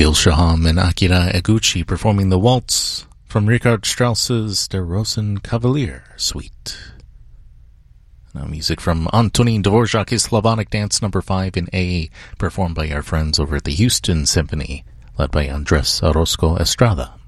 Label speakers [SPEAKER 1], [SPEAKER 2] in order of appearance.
[SPEAKER 1] Emil Shaham and Akira Eguchi performing the waltz from Richard Strauss's Der Rosenkavalier Suite. Now music from Antonin Dvorak's Slavonic Dance No. 5 in A, performed by our friends over at the Houston Symphony, led by Andres Orozco Estrada.